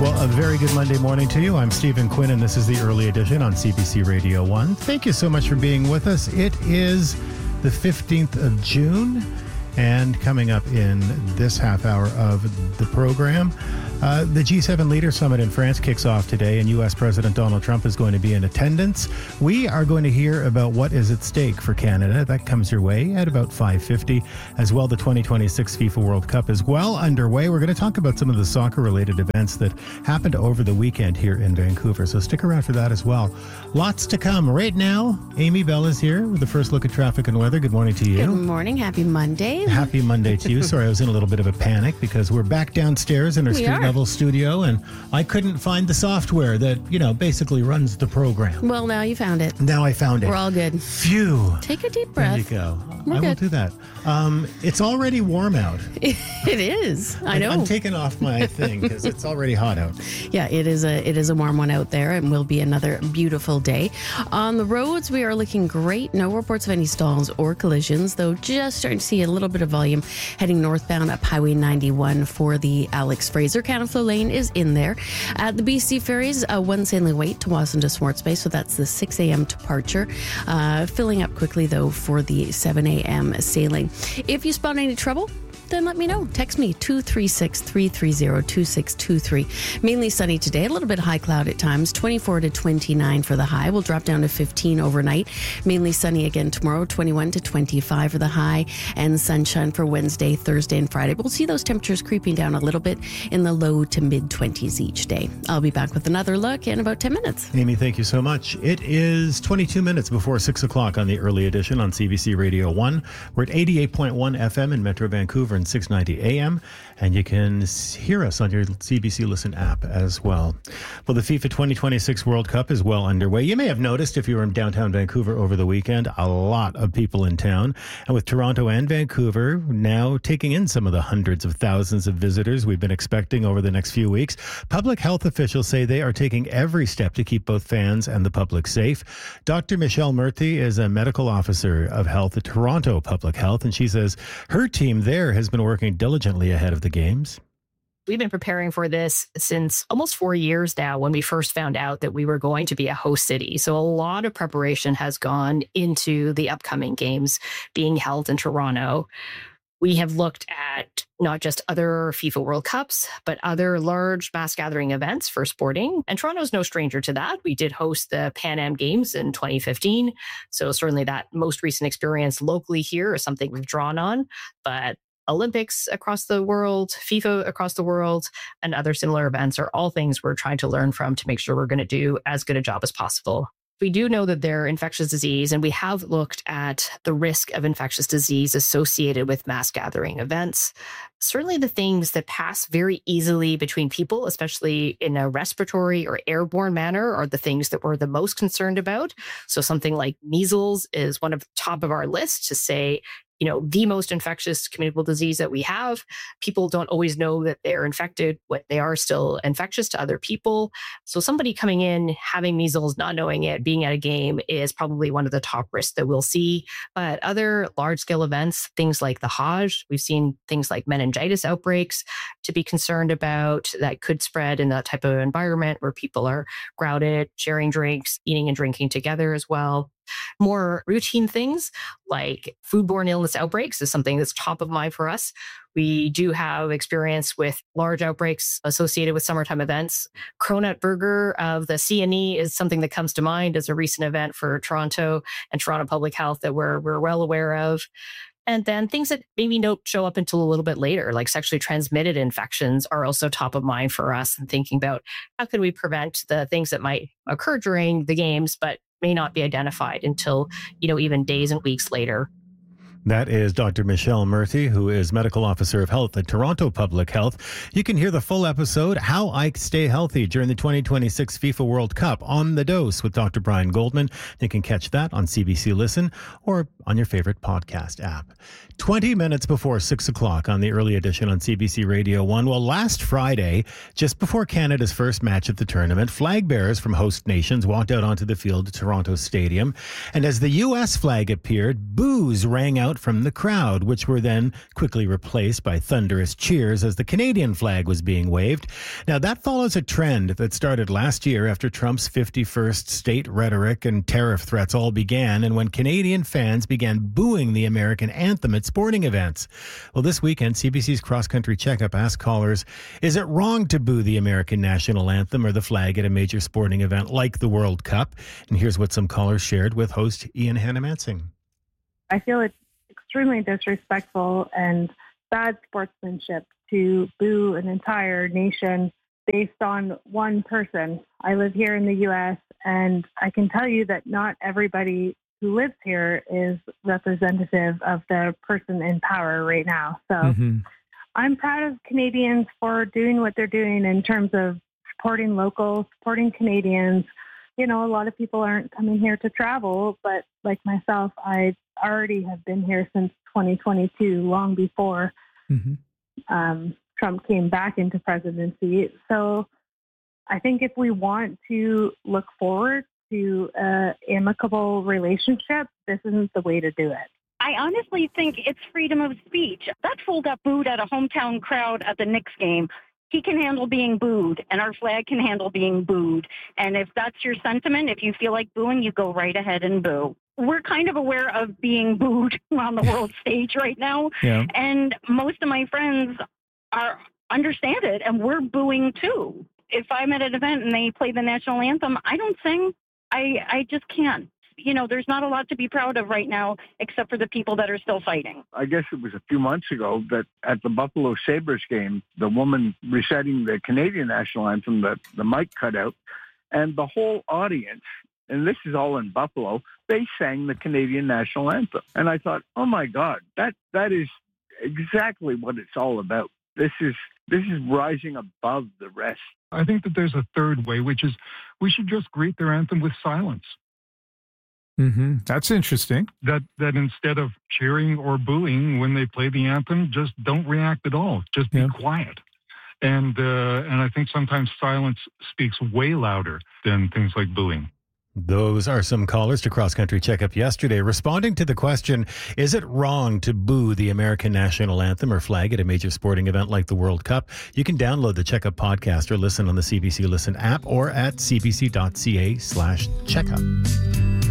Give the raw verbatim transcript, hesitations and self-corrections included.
Well, a very good Monday morning to you. I'm Stephen Quinn, and this is the Early Edition on C B C Radio one. Thank you so much for being with us. It is the fifteenth of June, and coming up in this half hour of the program, uh, the G seven Leader Summit in France kicks off today, and U S President Donald Trump is going to be in attendance. We are going to hear about what is at stake for Canada. That comes your way at about five fifty. As well, the twenty twenty-six FIFA World Cup is well underway. We're going to talk about some of the soccer-related events that happened over the weekend here in Vancouver, so stick around for that as well. Lots to come. Right now, Amy Bell is here with the first look at traffic and weather. Good morning to you. Good morning. Happy Monday. Happy Monday to you. Sorry, I was in a little bit of a panic because we're back downstairs in our We street are. level studio, and I couldn't find the software that, you know, basically runs the program. Well, now you found it. Now I found it. We're all good. Phew. Take a deep There breath. you go. We're I will good. do that. Um, it's already warm out. It is. I know. I'm taking off my thing because it's already hot out. Yeah, it is a it is a warm one out there, and will be another beautiful day. On the roads, we are looking great. No reports of any stalls or collisions, though just starting to see a little bit of volume heading northbound up Highway ninety-one for the Alex Fraser. Counterflow Lane is in there. At the B C Ferries, uh, one sailing wait to Wasson to Swartz Bay, so that's the six a.m. departure. Uh, filling up quickly, though, for the seven a.m. sailing. If you spot any trouble, then let me know. Text me, two three six, three three zero, two six two three. Mainly sunny today, a little bit high cloud at times, twenty-four to twenty-nine for the high. We'll drop down to fifteen overnight. Mainly sunny again tomorrow, twenty-one to twenty-five for the high, and sunshine for Wednesday, Thursday, and Friday. We'll see those temperatures creeping down a little bit in the low to mid twenties each day. I'll be back with another look in about ten minutes. Amy, thank you so much. It is twenty-two minutes before six o'clock on the Early Edition on C B C Radio one. We're at eighty-eight point one F M in Metro Vancouver and six ninety A M, and you can s- hear us on your C B C Listen app as well. Well, the FIFA twenty twenty-six World Cup is well underway. You may have noticed if you were in downtown Vancouver over the weekend, a lot of people in town. And with Toronto and Vancouver now taking in some of the hundreds of thousands of visitors we've been expecting over the next few weeks, public health officials say they are taking every step to keep both fans and the public safe. Doctor Michelle Murthy is a medical officer of health at Toronto Public Health, and she says her team there has been working diligently ahead of the games. We've been preparing for this since almost four years now when we first found out that we were going to be a host city. So a lot of preparation has gone into the upcoming games being held in Toronto. We have looked at not just other FIFA World Cups, but other large mass gathering events for sporting. And Toronto's no stranger to that. We did host the Pan Am Games in twenty fifteen. So certainly that most recent experience locally here is something we've drawn on. But Olympics across the world, FIFA across the world, and other similar events are all things we're trying to learn from to make sure we're going to do as good a job as possible. We do know that they're infectious disease, and we have looked at the risk of infectious disease associated with mass gathering events. Certainly the things that pass very easily between people, especially in a respiratory or airborne manner, are the things that we're the most concerned about. So something like measles is one of the top of our list to say, you know, the most infectious communicable disease that we have. People don't always know that they're infected when they are still infectious to other people. So somebody coming in, having measles, not knowing it, being at a game is probably one of the top risks that we'll see. But other large scale events, things like the Hajj, we've seen things like meningitis outbreaks to be concerned about that could spread in that type of environment where people are crowded, sharing drinks, eating and drinking together as well. More routine things like foodborne illness outbreaks is something that's top of mind for us. We do have experience with large outbreaks associated with summertime events. Cronut Burger of the C N E is something that comes to mind as a recent event for Toronto and Toronto Public Health that we're, we're well aware of. And then things that maybe don't show up until a little bit later, like sexually transmitted infections, are also top of mind for us, and thinking about how could we prevent the things that might occur during the games, but may not be identified until, you know, even days and weeks later. That is Doctor Michelle Murthy, who is Medical Officer of Health at Toronto Public Health. You can hear the full episode, How I Stay Healthy During the twenty twenty-six FIFA World Cup, on The Dose with Doctor Brian Goldman. You can catch that on C B C Listen or on your favorite podcast app. twenty minutes before six o'clock on the Early Edition on C B C Radio one. Well, last Friday, just before Canada's first match at the tournament, flag bearers from host nations walked out onto the field at Toronto Stadium. And as the U S flag appeared, boos rang out out from the crowd, which were then quickly replaced by thunderous cheers as the Canadian flag was being waved. Now, that follows a trend that started last year after Trump's fifty-first state rhetoric and tariff threats all began, and when Canadian fans began booing the American anthem at sporting events. Well, this weekend, C B C's Cross Country Checkup asked callers, is it wrong to boo the American national anthem or the flag at a major sporting event like the World Cup? And here's what some callers shared with host Ian Hannah-Mansing. I feel it's extremely disrespectful and bad sportsmanship to boo an entire nation based on one person. I live here in the U S, and I can tell you that not everybody who lives here is representative of the person in power right now. So mm-hmm. I'm proud of Canadians for doing what they're doing in terms of supporting locals, supporting Canadians. You know, a lot of people aren't coming here to travel, but like myself, I already have been here since twenty twenty-two, long before mm-hmm. um, Trump came back into presidency. So I think if we want to look forward to an amicable relationship, this isn't the way to do it. I honestly think it's freedom of speech. That fool got booed at a hometown crowd at the Knicks game. He can handle being booed, and our flag can handle being booed. And if that's your sentiment, if you feel like booing, you go right ahead and boo. We're kind of aware of being booed on the world stage right now. Yeah. And most of my friends are understand it, and we're booing too. If I'm at an event and they play the national anthem, I don't sing. I, I just can't. You know, there's not a lot to be proud of right now, except for the people that are still fighting. I guess it was a few months ago that at the Buffalo Sabres game, the woman reciting the Canadian national anthem, that the mic cut out, and the whole audience, and this is all in Buffalo, they sang the Canadian national anthem. And I thought, oh my God, that that is exactly what it's all about. This is this is rising above the rest. I think that there's a third way, which is we should just greet their anthem with silence. Mm-hmm. That's interesting. That that instead of cheering or booing when they play the anthem, just don't react at all. Just be yeah. quiet. And uh, and I think sometimes silence speaks way louder than things like booing. Those are some callers to Cross Country Checkup yesterday responding to the question, is it wrong to boo the American national anthem or flag at a major sporting event like the World Cup? You can download the Checkup podcast or listen on the C B C Listen app or at cbc.ca slash checkup.